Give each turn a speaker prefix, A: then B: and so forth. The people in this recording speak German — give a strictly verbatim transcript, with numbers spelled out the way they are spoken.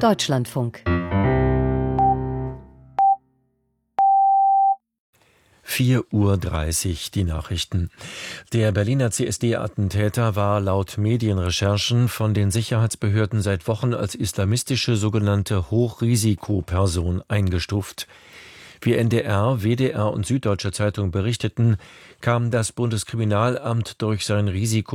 A: Deutschlandfunk.
B: vier Uhr dreißig, die Nachrichten. Der Berliner C S D-Attentäter war laut Medienrecherchen von den Sicherheitsbehörden seit Wochen als islamistische sogenannte Hochrisikoperson eingestuft. Wie N D R, W D R und Süddeutsche Zeitung berichteten, kam das Bundeskriminalamt durch sein Risiko